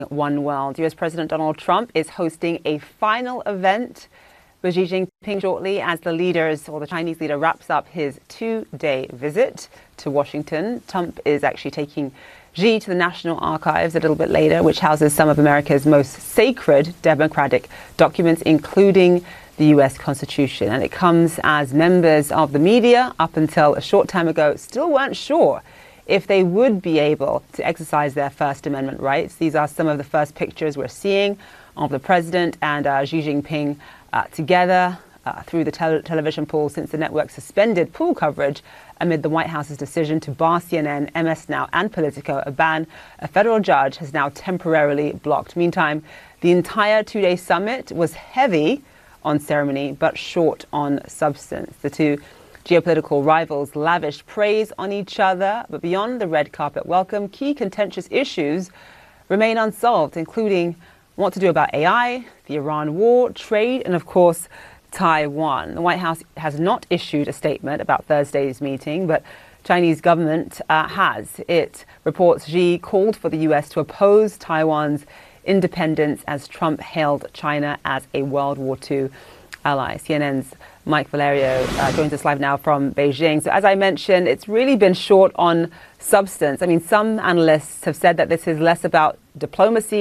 One World. US President Donald Trump is hosting a final event with Xi Jinping shortly as the Chinese leader wraps up his 2-day visit to Washington. Trump is actually taking Xi to the National Archives a little bit later, which houses some of America's most sacred democratic documents, including the US Constitution. And it comes as members of the media, up until a short time ago, still weren't sure if they would be able to exercise their First Amendment rights. These are some of the first pictures we're seeing of the president and Xi Jinping together through the television pool since the network suspended pool coverage amid the White House's decision to bar CNN, MS Now and Politico, a ban a federal judge has now temporarily blocked. Meantime, the entire 2-day summit was heavy on ceremony but short on substance. The two geopolitical rivals lavished praise on each other, but beyond the red carpet welcome, key contentious issues remain unsolved, including what to do about AI, the Iran war, trade, and of course, Taiwan. The White House has not issued a statement about Thursday's meeting, but Chinese government has. It reports Xi called for the US to oppose Taiwan's independence as Trump hailed China as a World War II ally. CNN's Mike Valerio joins us live now from Beijing. So as I mentioned, it's really been short on substance. I mean, some analysts have said that this is less about diplomacy